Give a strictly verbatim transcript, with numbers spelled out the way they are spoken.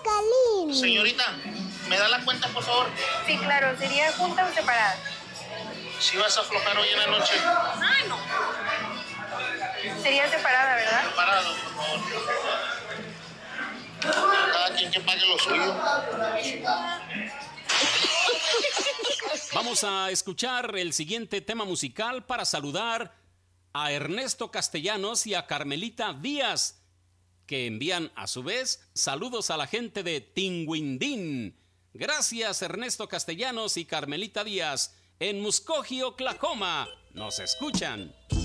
Jacqueline. Señorita, ¿me da la cuenta, por favor? Sí, claro, ¿sería junta o separada? Si vas a aflojar hoy en la noche. Ay, no. Sería separada, ¿verdad? Separado, por favor. Cada quien que pague lo suyo. Vamos a escuchar el siguiente tema musical para saludar a Ernesto Castellanos y a Carmelita Díaz, que envían a su vez saludos a la gente de Tinguindín. Gracias, Ernesto Castellanos y Carmelita Díaz, en Muskogee, Oklahoma. Nos escuchan.